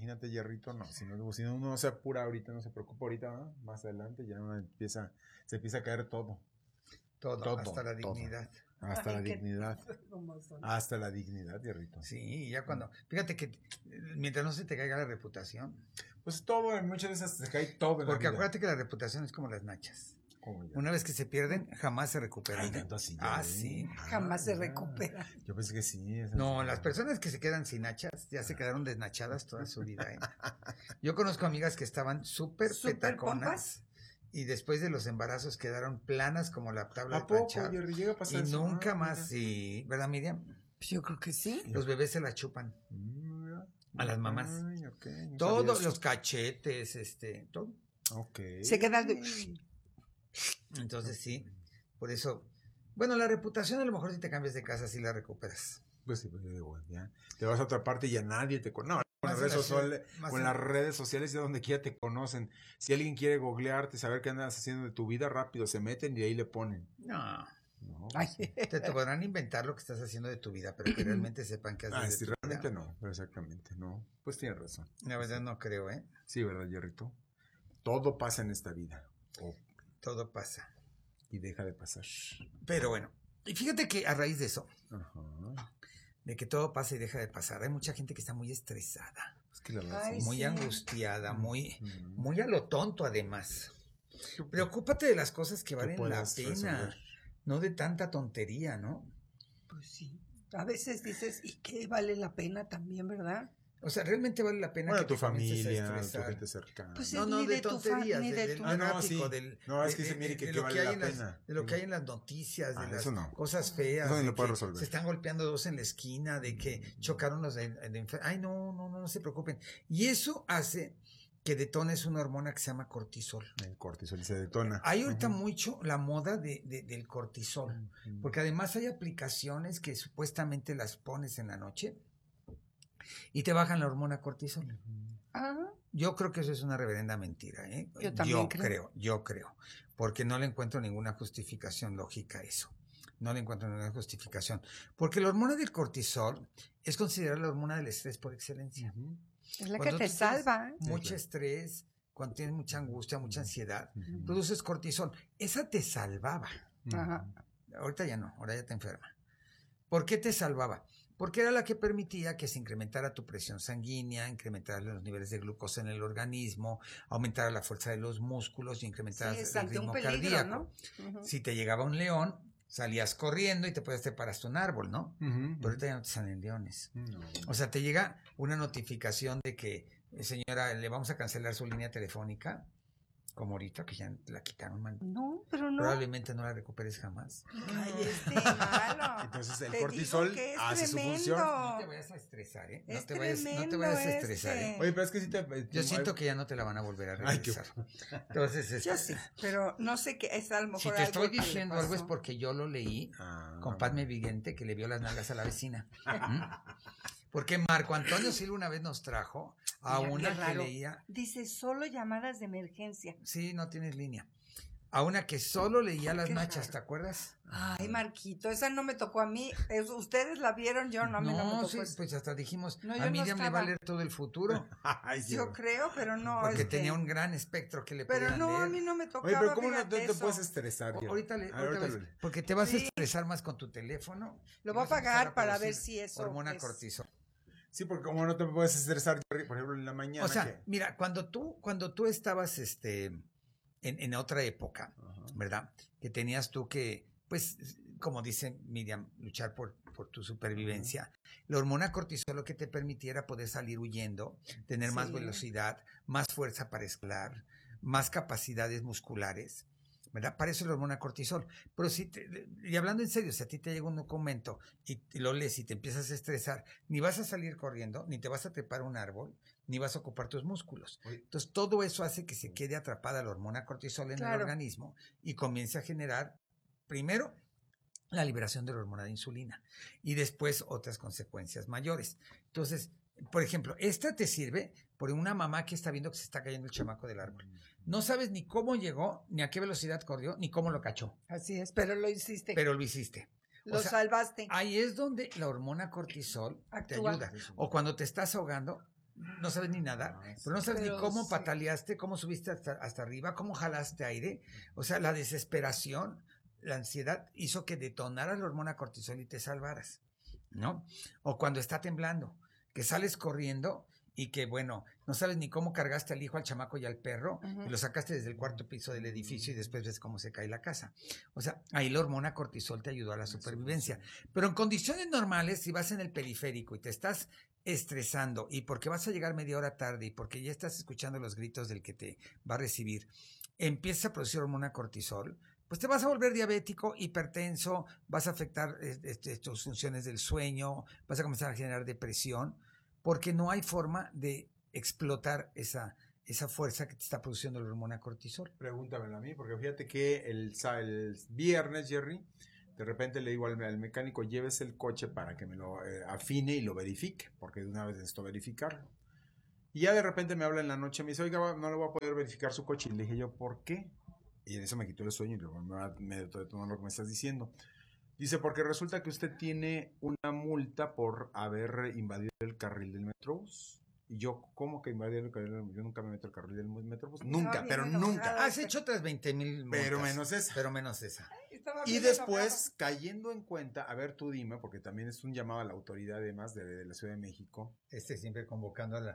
imagínate, Hierrito, no, si uno no se apura ahorita, no se preocupa ahorita, ¿no? Más adelante ya se empieza a caer todo. Todo, hasta la dignidad. Hasta la dignidad. Hasta la dignidad, Hierrito. Sí, ya cuando... Fíjate que mientras no se te caiga la reputación. Pues todo, muchas veces se cae todo en la Porque vida. acuérdate que la reputación es como las nachas. Una vez que se pierden, jamás se recuperan. Ay, tanto así. Sí. Jamás se recupera. Yo pensé que sí. No, las personas que se quedan sin nachas ya se quedaron desnachadas toda su vida. Yo conozco amigas que estaban súper petaconas y después de los embarazos quedaron planas como la tabla de planchar. Llega a pasar Y eso? nunca más, sí. ¿Verdad, Miriam? Pues yo creo que sí. Los bebés se la chupan. A las mamás. Ay, okay. Todos los cachetes, todo. Okay. Se queda Entonces sí, por eso, bueno, la reputación a lo mejor si te cambias de casa sí la recuperas. Pues sí, pues yo digo, ya te vas a otra parte y ya nadie te conoce. No, con las redes sociales ya donde quiera te conocen. Si alguien quiere googlearte, saber qué andas haciendo de tu vida, rápido se meten y ahí le ponen. No, ay, te podrán inventar lo que estás haciendo de tu vida, pero que realmente sepan que haces sí, realmente no, exactamente, no. Pues tienes razón. La verdad no creo, Sí, ¿verdad, Hierrito? Todo pasa en esta vida. Todo pasa. Y deja de pasar. Pero bueno, y fíjate que a raíz de eso, Ajá. de que todo pasa y deja de pasar, hay mucha gente que está muy estresada, Es que la verdad, muy angustiada, muy a lo tonto además. Preocúpate de las cosas que valen la pena, no de tanta tontería, ¿no? Pues sí. A veces dices, ¿y qué vale la pena también, verdad? O sea, realmente vale la pena bueno, que tu familia, tu tu gente cercana. Pues no, de tonterías, del fanático, no, es que dice, mire, que vale la pena. De lo que hay en las noticias, de las cosas feas. Eso no lo puedo resolver. Se están golpeando dos en la esquina, de que chocaron los ay, no se preocupen. Y eso hace que detones una hormona que se llama cortisol. El cortisol se detona. Hay ahorita mucho la moda del cortisol, porque además hay aplicaciones que supuestamente las pones en la noche y te bajan la hormona cortisol. Yo creo que eso es una reverenda mentira, Yo también creo. Yo creo, porque no le encuentro ninguna justificación lógica a eso. No le encuentro ninguna justificación. Porque la hormona del cortisol es considerada la hormona del estrés por excelencia. Es la que te salva. Mucho estrés, cuando tienes mucha angustia, mucha ansiedad, produces cortisol. Esa te salvaba. Ahorita ya no, ahora ya te enferma. ¿Por qué te salvaba? Porque era la que permitía que se incrementara tu presión sanguínea, incrementara los niveles de glucosa en el organismo, aumentara la fuerza de los músculos y incrementara el ritmo cardíaco. ¿No? Si te llegaba un león, salías corriendo y te podías trepar hasta un árbol, ¿no? Pero ahorita ya no te salen leones. O sea, te llega una notificación de que, señora, le vamos a cancelar su línea telefónica, como ahorita que ya la quitaron, man. No, pero no. Probablemente no la recuperes jamás. Ay, malo. Entonces el cortisol hace su función. No te vayas a estresar, No te vayas a estresar, Oye, pero es que sí yo siento que ya no te la van a volver a regresar. Entonces, yo sí, pero no sé qué es a lo mejor. Si te estoy diciendo algo es porque yo lo leí con Padme Vigente, que le vio las nalgas a la vecina. Porque Marco Antonio Silva una vez nos trajo a una que leía. Dice solo llamadas de emergencia. Sí, no tienes línea. A una que solo leía las nachas, ¿te acuerdas? Ay, Marquito, esa no me tocó a mí. Ustedes la vieron, yo no me tocó. Sí, pues hasta dijimos, a Miriam le va a leer todo el futuro. Yo creo, pero no. Porque tenía un gran espectro que le podían leer. Pero no, a mí no me tocaba. Oye, pero ¿cómo no te puedes estresar? Ahorita porque te vas a estresar más con tu teléfono. Lo voy a pagar para ver si eso hormona cortisol. Sí, porque como no te puedes estresar, por ejemplo, en la mañana. O sea, mira, cuando tú estabas en otra época, ¿verdad? Que tenías tú que, pues, como dice Miriam, luchar por tu supervivencia. La hormona cortisol lo que te permitiera poder salir huyendo, tener más velocidad, más fuerza para escalar, más capacidades musculares, ¿verdad? Para eso es la hormona cortisol. Pero y hablando en serio, si a ti te llega un documento y lo lees y te empiezas a estresar, ni vas a salir corriendo, ni te vas a trepar a un árbol, ni vas a ocupar tus músculos. Entonces, todo eso hace que se quede atrapada la hormona cortisol en el organismo y comience a generar, primero, la liberación de la hormona de insulina y después otras consecuencias mayores. Entonces, por ejemplo, esta te sirve por una mamá que está viendo que se está cayendo el chamaco del árbol. No sabes ni cómo llegó, ni a qué velocidad corrió, ni cómo lo cachó. Así es, pero lo hiciste. Lo salvaste. Ahí es donde la hormona cortisol te ayuda. O cuando te estás ahogando, no sabes ni nadar, pero no sabes ni cómo pataleaste, cómo subiste hasta arriba, cómo jalaste aire. O sea, la desesperación, la ansiedad hizo que detonaras la hormona cortisol y te salvaras, ¿no? O cuando está temblando, que sales corriendo y que, bueno, no sabes ni cómo cargaste al hijo, al chamaco y al perro, y lo sacaste desde el cuarto piso del edificio y después ves cómo se cae la casa. O sea, ahí la hormona cortisol te ayudó a la supervivencia. Pero en condiciones normales, si vas en el periférico y te estás estresando y porque vas a llegar media hora tarde y porque ya estás escuchando los gritos del que te va a recibir, empiezas a producir hormona cortisol, pues te vas a volver diabético, hipertenso, vas a afectar tus funciones del sueño, vas a comenzar a generar depresión, porque no hay forma de explotar esa fuerza que te está produciendo la hormona cortisol. Pregúntamelo a mí, porque fíjate que el viernes, Jerry, de repente le digo al mecánico, lleves el coche para que me lo afine y lo verifique, porque de una vez necesito verificarlo. Y ya de repente me habla en la noche, me dice, oiga, no le voy a poder verificar su coche. Y le dije yo, ¿por qué? Y en eso me quitó el sueño y luego me detonó lo que me estás diciendo. Dice, porque resulta que usted tiene una multa por haber invadido el carril del Metrobús. Y yo, ¿cómo que invadir el carril del Metrobús? Yo nunca me meto el carril del Metrobús. Nunca, pero nunca. Has hecho otras 20,000 multas. Pero menos esa. Pero menos esa. Y después, cayendo en cuenta, a ver, tú dime, porque también es un llamado a la autoridad además de la Ciudad de México. Siempre convocando a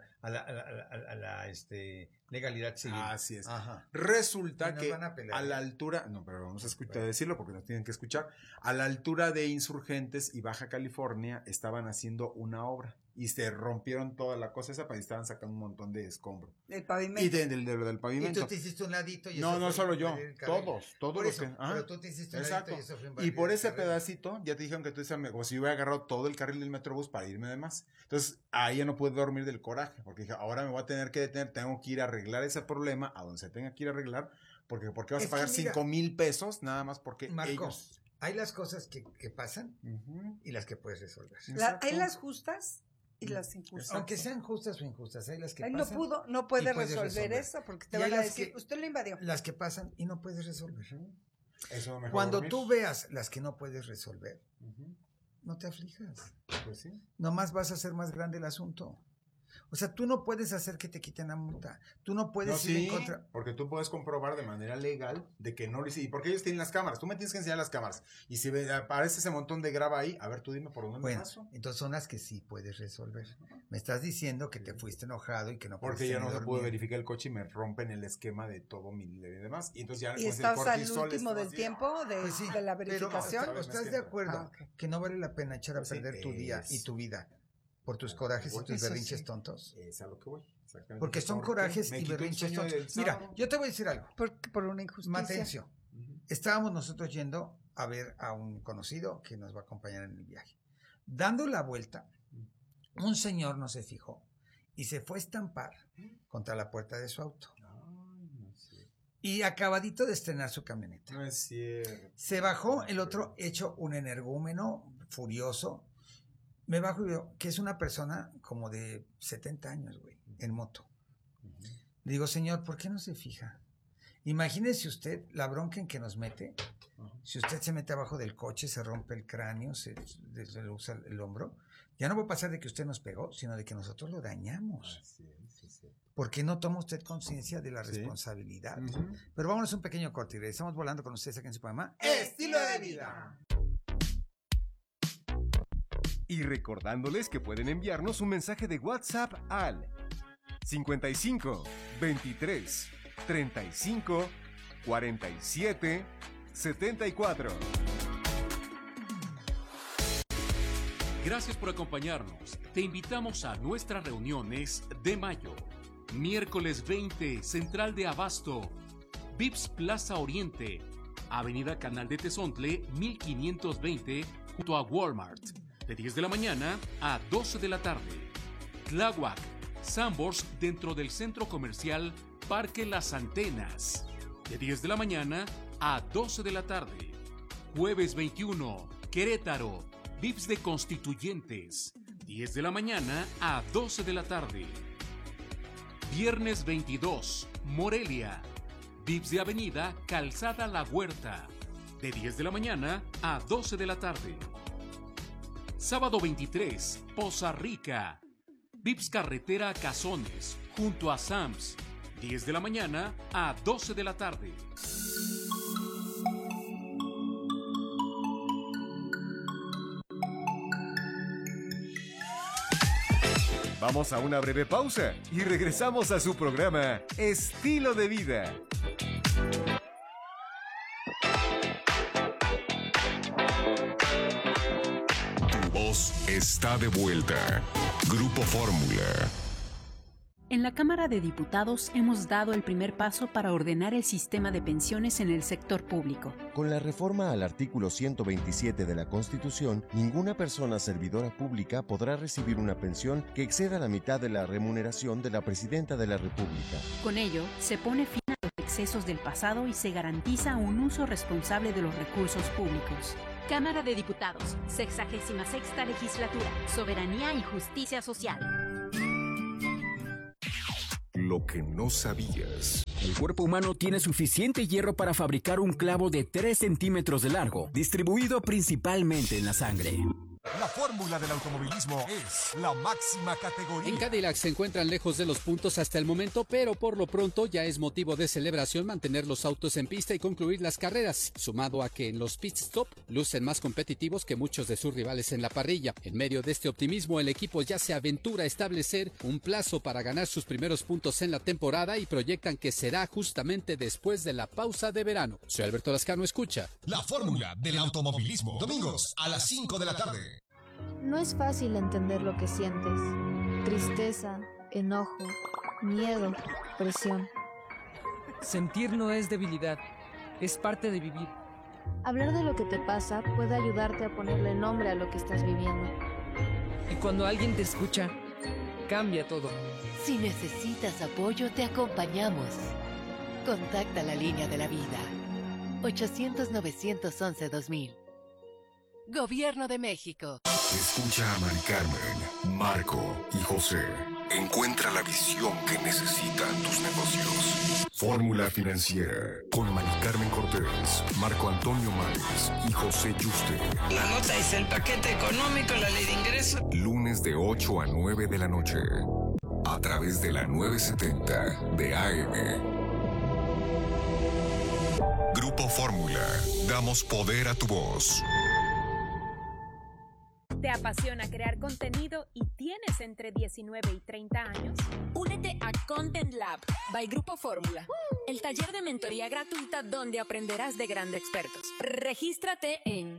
la legalidad civil. Así es. Ajá. Resulta que a la altura, no, pero vamos a escuchar decirlo porque nos tienen que escuchar, a la altura de Insurgentes y Baja California estaban haciendo una obra. Y se rompieron toda la cosa esa, y estaban sacando un montón de escombro. Del pavimento. Y del pavimento. Y tú te hiciste un ladito. Y no solo yo, todos por los eso, que... pero tú te hiciste un exacto. ladito y eso fue y por ese pedacito, ya te dijeron que tú como si hubiera agarrado todo el carril del Metrobús para irme de más. Entonces, ahí ya no pude dormir del coraje, porque dije, ahora me voy a tener que detener, tengo que ir a arreglar ese problema, a donde se tenga que ir a arreglar, porque ¿por qué vas a pagar 5,000 pesos nada más porque Marco, ellos... hay las cosas que pasan y las que puedes resolver. Hay las justas y las injustas. Aunque sean justas o injustas, hay las que Él pasan. no puede resolver eso porque te van a decir, usted lo invadió. Las que pasan y no puedes resolver. Eso mejor cuando dormir. tú veas las que no puedes resolver, no te aflijas. Pues sí. Nomás vas a hacer más grande el asunto. O sea, tú no puedes hacer que te quiten la multa. Tú no puedes ir en contra. Porque tú puedes comprobar de manera legal de que no lo hiciste. ¿Y por qué ellos tienen las cámaras? Tú me tienes que enseñar las cámaras. Y si aparece ese montón de grava ahí, a ver, tú dime por dónde me paso. Entonces son las que sí puedes resolver. Me estás diciendo que te fuiste enojado y que no puedes. Porque ya no se pudo verificar el coche y me rompen el esquema de todo mi y demás. Y entonces ya y estás al último del tiempo de la verificación. Pero ¿estás de acuerdo que no vale la pena echar a perder tu día y tu vida por tus corajes y tus berrinches tontos? Es a lo que voy. Porque son corajes y berrinches tontos. Mira, yo te voy a decir algo. Por una injusticia. Matencio. Estábamos nosotros yendo a ver a un conocido que nos va a acompañar en el viaje. Dando la vuelta, un señor no se fijó y se fue a estampar contra la puerta de su auto. Y acabadito de estrenar su camioneta. No es cierto. Se bajó el otro hecho un energúmeno, furioso. Me bajo y veo que es una persona como de 70 años, güey, en moto. Le digo, señor, ¿por qué no se fija? Imagínese usted la bronca en que nos mete. Si usted se mete abajo del coche, se rompe el cráneo, se le usa el hombro. Ya no va a pasar de que usted nos pegó, sino de que nosotros lo dañamos. ¿Por qué no toma usted conciencia de la responsabilidad? Pero vámonos a un pequeño corte y regresamos volando con ustedes aquí en su programa Estilo de Vida. Y recordándoles que pueden enviarnos un mensaje de WhatsApp al 55 23 35 47 74. Gracias por acompañarnos. Te invitamos a nuestras reuniones de mayo. Miércoles 20, Central de Abasto, Vips Plaza Oriente, Avenida Canal de Tezontle, 1520, junto a Walmart. De 10 de la mañana a 12 de la tarde. Tláhuac, Sambors, dentro del centro comercial Parque Las Antenas. De 10 de la mañana a 12 de la tarde. Jueves 21, Querétaro, Vips de Constituyentes. 10 de la mañana a 12 de la tarde. Viernes 22, Morelia, Vips de Avenida Calzada La Huerta. De 10 de la mañana a 12 de la tarde. Sábado 23, Poza Rica, Vips Carretera a Cazones, junto a Sams, 10 de la mañana a 12 de la tarde. Vamos a una breve pausa y regresamos a su programa Estilo de Vida. Tu voz está de vuelta. Grupo Fórmula. En la Cámara de Diputados hemos dado el primer paso para ordenar el sistema de pensiones en el sector público. Con la reforma al artículo 127 de la Constitución, ninguna persona servidora pública podrá recibir una pensión que exceda la mitad de la remuneración de la Presidenta de la República. Con ello, se pone fin a los excesos del pasado y se garantiza un uso responsable de los recursos públicos. Cámara de Diputados, 66ª Legislatura, Soberanía y Justicia Social. Lo que no sabías. El cuerpo humano tiene suficiente hierro para fabricar un clavo de 3 centímetros de largo, distribuido principalmente en la sangre. La fórmula del automovilismo es la máxima categoría. En Cadillac se encuentran lejos de los puntos hasta el momento, pero por lo pronto ya es motivo de celebración mantener los autos en pista y concluir las carreras, sumado a que en los pit stop lucen más competitivos que muchos de sus rivales en la parrilla. En medio de este optimismo, el equipo ya se aventura a establecer un plazo para ganar sus primeros puntos en la temporada y proyectan que será justamente después de la pausa de verano. Soy Alberto Lascano, escucha La fórmula del automovilismo. Domingos a las 5 de la tarde. No es fácil entender lo que sientes. Tristeza, enojo, miedo, presión. Sentir no es debilidad, es parte de vivir. Hablar de lo que te pasa puede ayudarte a ponerle nombre a lo que estás viviendo. Y cuando alguien te escucha, cambia todo. Si necesitas apoyo, te acompañamos. Contacta la línea de la vida. 800-911-2000. Gobierno de México. Escucha a Mari Carmen, Marco y José. Encuentra la visión que necesitan tus negocios. Fórmula Financiera con Mari Carmen Cortés, Marco Antonio Máez y José Yuste. La nota es el paquete económico, la ley de ingresos. Lunes de 8 a 9 de la noche. A través de la 970 de AM. Grupo Fórmula. Damos poder a tu voz. ¿Te apasiona crear contenido y tienes entre 19 y 30 años? Únete a Content Lab by Grupo Fórmula, el taller de mentoría gratuita donde aprenderás de grandes expertos. Regístrate en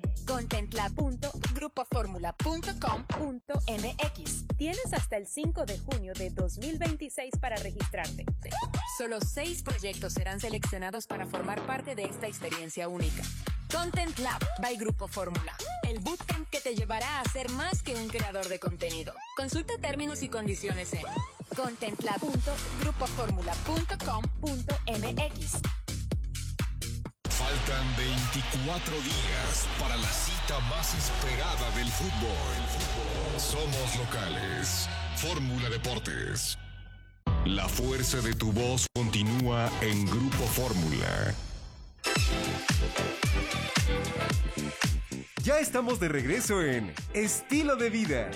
contentlab.grupoformula.com.mx. Tienes hasta el 5 de junio de 2026 para registrarte. Solo 6 proyectos serán seleccionados para formar parte de esta experiencia única. Content Lab by Grupo Fórmula, el bootcamp que te llevará a ser más que un creador de contenido. Consulta términos y condiciones en contentlab.grupoformula.com.mx. Faltan 24 días para la cita más esperada del fútbol. Somos locales. Fórmula Deportes. La fuerza de tu voz continúa en Grupo Fórmula. Ya estamos de regreso en Estilo de Vida.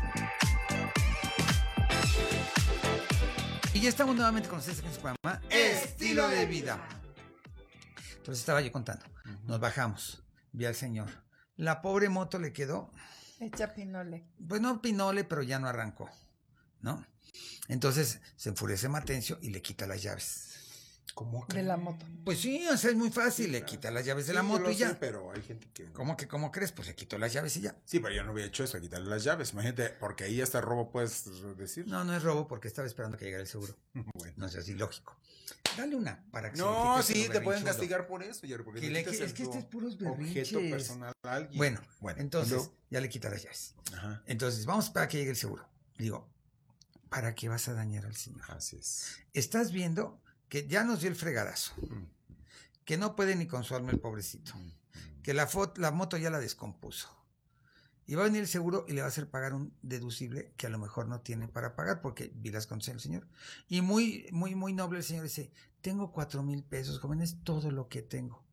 Y ya estamos nuevamente con ustedes en su programa Estilo de Vida. Entonces estaba yo contando. Nos bajamos. Vi al señor. La pobre moto le quedó hecha pinole. Pues no pinole, pero ya no arrancó, ¿no? Entonces se enfurece Matencio y le quita las llaves. ¿Cómo que? De la moto. Pues sí, o sea, es muy fácil. Le quita las llaves de la moto y ya. Sé, pero hay gente que... ¿Cómo crees? Pues le quitó las llaves y ya. Sí, pero yo no había hecho eso, quitarle las llaves. Imagínate, porque ahí hasta robo puedes decir. No, no es robo porque estaba esperando que llegara el seguro. Bueno. No es así lógico. Dale una para que no, sí, te pueden castigar por eso, Jerry, porque es que este es puros berrinches. Objeto personal a alguien. Bueno, entonces ya le quita las llaves. Ajá. Entonces, vamos para que llegue el seguro. Digo, ¿para qué vas a dañar al señor? Así es. Estás viendo que ya nos dio el fregadazo, que no puede ni con su alma el pobrecito, que la moto ya la descompuso. Y va a venir el seguro y le va a hacer pagar un deducible que a lo mejor no tiene para pagar, porque vi las condiciones del señor. Y muy, muy, muy noble el señor dice, tengo 4,000 pesos, joven, es todo lo que tengo.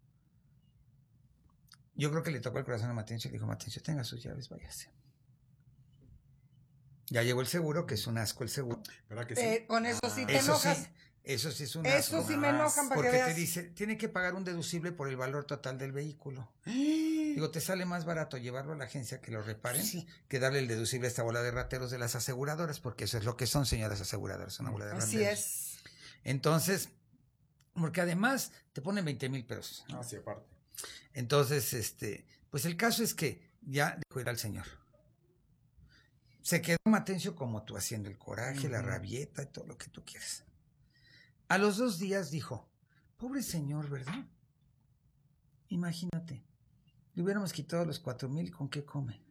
Yo creo que le tocó el corazón a Matencio y le dijo, Matencio, tenga sus llaves, váyase. Ya llegó el seguro, que es un asco el seguro. ¿Verdad que sí? Con eso sí te enojas. Eso sí es un asco. Eso sí me enojan para porque que veas. te dice, tiene que pagar un deducible por el valor total del vehículo. Digo, te sale más barato llevarlo a la agencia que lo reparen que darle el deducible a esta bola de rateros de las aseguradoras, porque eso es lo que son, señoras aseguradoras, una bola de rateros. Así es. Entonces, porque además te ponen 20,000 pesos. Ah, sí, aparte. Entonces, pues el caso es que ya dejó ir al señor. Se quedó Matencio como tú, haciendo el coraje, la rabieta y todo lo que tú quieras. A los 2 días dijo, pobre señor, ¿verdad? Imagínate, le hubiéramos quitado los 4,000, ¿con qué come?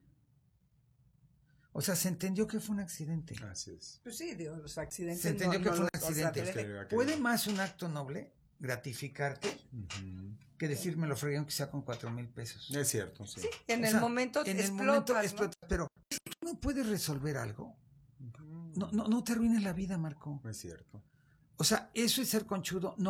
O sea, se entendió que fue un accidente. Así es. Pues sí, digo, los accidentes. Se entendió que fue un accidente. O sea, ¿Puede más un acto noble gratificarte que decir me lo fregué aunque sea con 4,000 pesos? Es cierto, sí. Sí, en el momento explotas, ¿no? Pero tú no puedes resolver algo. No te arruines la vida, Marco. Es cierto. O sea, eso es ser conchudo. No